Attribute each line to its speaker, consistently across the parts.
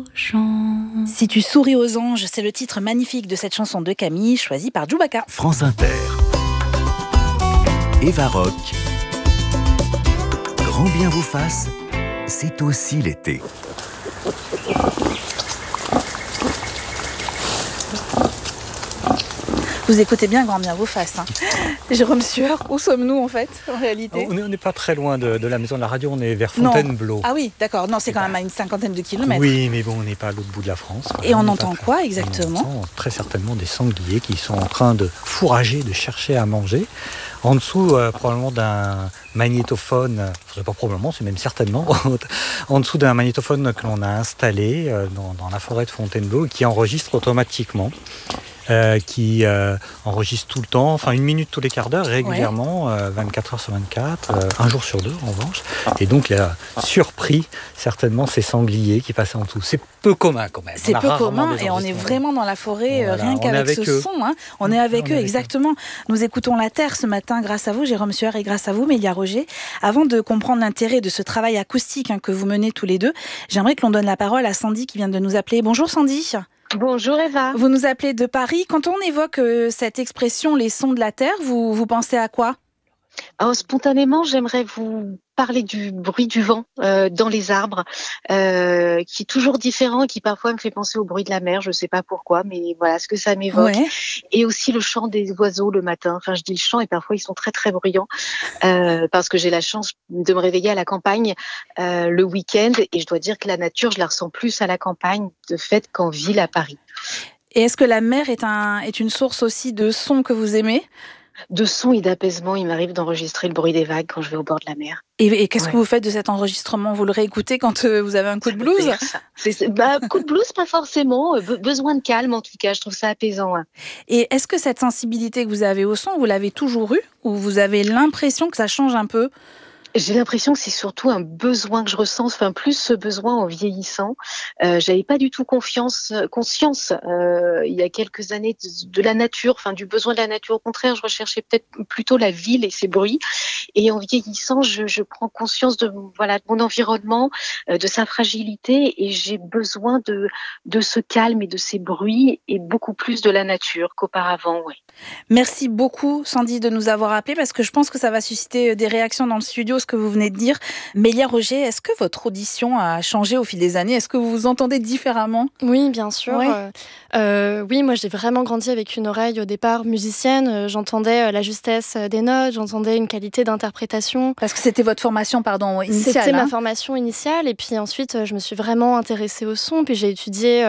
Speaker 1: gens.
Speaker 2: Si tu souris aux anges, c'est le titre magnifique de cette chanson de Camille, choisie par Djoubaka.
Speaker 3: France Inter. Eva Rock. Grand bien vous fasse, c'est aussi l'été.
Speaker 2: Vous écoutez bien Grand bien vous fasse. Jérôme Sueur, où sommes-nous en fait, en réalité?
Speaker 4: On n'est pas très loin de la maison de la radio, on est vers Fontainebleau.
Speaker 2: Ah oui, d'accord. Non, c'est quand même à une cinquantaine de kilomètres.
Speaker 4: Oui, mais bon, on n'est pas à l'autre bout de la France.
Speaker 2: Et on entend quoi exactement?
Speaker 4: On entend très certainement des sangliers qui sont en train de fourrager, de chercher à manger. En dessous, probablement d'un magnétophone, pas probablement, c'est même certainement, en dessous d'un magnétophone que l'on a installé dans la forêt de Fontainebleau et qui enregistre automatiquement. Qui enregistre tout le temps, enfin 1 minute tous les quarts d'heure, régulièrement, 24 heures sur 24, un jour sur 2 en revanche. Et donc il a surpris certainement ces sangliers qui passaient en dessous. C'est peu commun quand même.
Speaker 2: C'est peu commun et on est vraiment dans la forêt, voilà, rien qu'avec ce son. Hein. On est avec eux, exactement. Nous écoutons La Terre ce matin grâce à vous, Jérôme Sueur, et grâce à vous, Mélia Roger. Avant de comprendre l'intérêt de ce travail acoustique que vous menez tous les deux, j'aimerais que l'on donne la parole à Sandy qui vient de nous appeler. Bonjour Sandy.
Speaker 5: Bonjour Eva.
Speaker 2: Vous nous appelez de Paris. Quand on évoque cette expression, les sons de la terre, vous pensez à quoi?
Speaker 5: Alors, spontanément, j'aimerais vous parler du bruit du vent dans les arbres, qui est toujours différent et qui parfois me fait penser au bruit de la mer. Je ne sais pas pourquoi, mais voilà ce que ça m'évoque. Ouais. Et aussi le chant des oiseaux le matin. Enfin, je dis le chant et parfois ils sont très très bruyants parce que j'ai la chance de me réveiller à la campagne le week-end et je dois dire que la nature, je la ressens plus à la campagne de fait qu'en ville à Paris.
Speaker 2: Et est-ce que la mer est une source aussi de sons que vous aimez?
Speaker 5: De son et d'apaisement, il m'arrive d'enregistrer le bruit des vagues quand je vais au bord de la mer.
Speaker 2: Et qu'est-ce que vous faites de cet enregistrement? Vous le réécoutez quand vous avez un coup de blues?
Speaker 5: Coup de blues, pas forcément. Besoin de calme, en tout cas. Je trouve ça apaisant. Hein.
Speaker 2: Et est-ce que cette sensibilité que vous avez au son, vous l'avez toujours eue? Ou vous avez l'impression que ça change un peu?
Speaker 5: J'ai l'impression que c'est surtout un besoin que je ressens, enfin plus ce besoin en vieillissant. J'avais pas du tout conscience il y a quelques années de la nature, enfin du besoin de la nature. Au contraire, je recherchais peut-être plutôt la ville et ses bruits. Et en vieillissant, je prends conscience de mon environnement, de sa fragilité, et j'ai besoin de ce calme et de ces bruits et beaucoup plus de la nature qu'auparavant. Ouais.
Speaker 2: Merci beaucoup Sandy de nous avoir appelés parce que je pense que ça va susciter des réactions dans le studio, ce que vous venez de dire. Mélia Roger, est-ce que votre audition a changé au fil des années? Est-ce que vous vous entendez différemment?
Speaker 6: Oui, bien sûr. Ouais. Oui, moi j'ai vraiment grandi avec une oreille au départ musicienne. J'entendais la justesse des notes, j'entendais une qualité d'interprétation.
Speaker 2: Parce que c'était votre formation, initiale.
Speaker 6: C'était ma formation initiale et puis ensuite je me suis vraiment intéressée au son. Puis j'ai étudié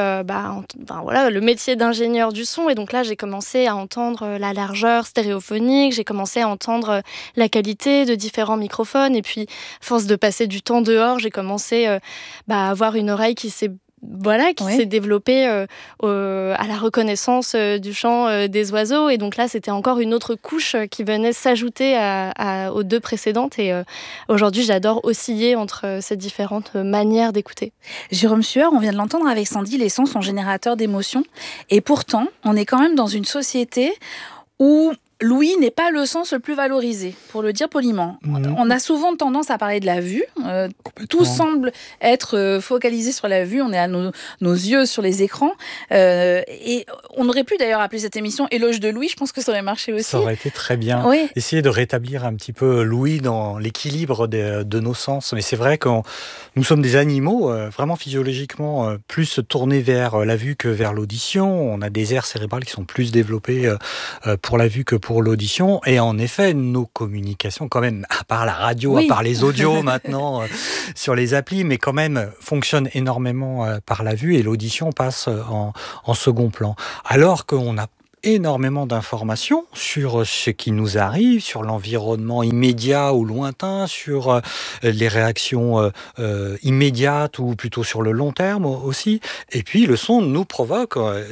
Speaker 6: le métier d'ingénieur du son et donc là j'ai commencé à entendre la largeur stéréophonique, j'ai commencé à entendre la qualité de différents microphones et puis à force de passer du temps dehors, j'ai commencé à avoir une oreille qui s'est développée à la reconnaissance du chant des oiseaux et donc là c'était encore une autre couche qui venait s'ajouter aux deux précédentes et aujourd'hui j'adore osciller entre ces différentes manières d'écouter.
Speaker 2: Jérôme Sueur, on vient de l'entendre avec Sandy, les sons sont générateurs d'émotions et pourtant on est quand même dans une société où l'ouïe n'est pas le sens le plus valorisé, pour le dire poliment. On a souvent tendance à parler de la vue. Tout semble être focalisé sur la vue. On est à nos yeux sur les écrans. Et on aurait pu d'ailleurs appeler cette émission Éloge de l'ouïe. Je pense que ça aurait marché aussi.
Speaker 4: Ça aurait été très bien.
Speaker 2: Oui.
Speaker 4: Essayer de rétablir un petit peu l'ouïe dans l'équilibre de nos sens. Mais c'est vrai que nous sommes des animaux, vraiment physiologiquement, plus tournés vers la vue que vers l'audition. On a des aires cérébrales qui sont plus développées pour la vue que pour l'audition. Et en effet, nos communications, quand même, à part la radio, à part les audios maintenant, sur les applis, mais quand même fonctionnent énormément par la vue et l'audition passe en second plan. Alors qu'on a énormément d'informations sur ce qui nous arrive, sur l'environnement immédiat ou lointain, sur les réactions immédiates ou plutôt sur le long terme aussi. Et puis le son nous provoque